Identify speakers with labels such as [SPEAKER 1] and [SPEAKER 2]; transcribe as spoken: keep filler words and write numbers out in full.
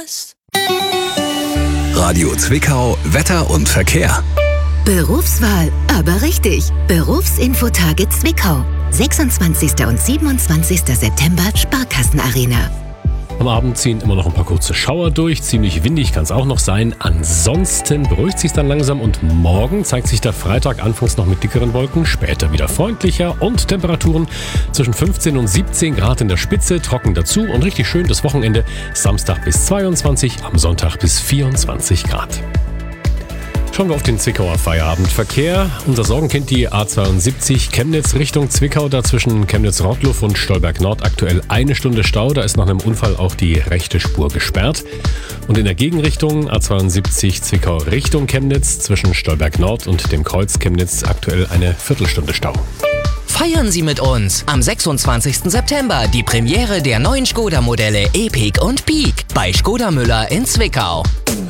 [SPEAKER 1] Radio Zwickau, Wetter und Verkehr.
[SPEAKER 2] Berufswahl, aber richtig. Berufsinfotage Zwickau. sechsundzwanzigsten und siebenundzwanzigsten September, Sparkassenarena.
[SPEAKER 3] Am Abend ziehen immer noch ein paar kurze Schauer durch. Ziemlich windig kann es auch noch sein. Ansonsten beruhigt sich dann langsam und morgen zeigt sich der Freitag anfangs noch mit dickeren Wolken, später wieder freundlicher und Temperaturen zwischen fünfzehn und siebzehn Grad in der Spitze, trocken dazu und richtig schön das Wochenende. Samstag bis zweiundzwanzig, am Sonntag bis vierundzwanzig Grad. Schauen wir auf den Zwickauer Feierabendverkehr. Unser Sorgenkind die A zweiundsiebzig Chemnitz Richtung Zwickau, da zwischen Chemnitz-Rottluff und Stolberg Nord aktuell eine Stunde Stau. Da ist nach einem Unfall auch die rechte Spur gesperrt. Und in der Gegenrichtung A zweiundsiebzig Zwickau Richtung Chemnitz zwischen Stolberg Nord und dem Kreuz Chemnitz aktuell eine Viertelstunde Stau.
[SPEAKER 4] Feiern Sie mit uns am sechsundzwanzigsten September die Premiere der neuen Skoda-Modelle Epiq und Peak bei Skoda Müller in Zwickau.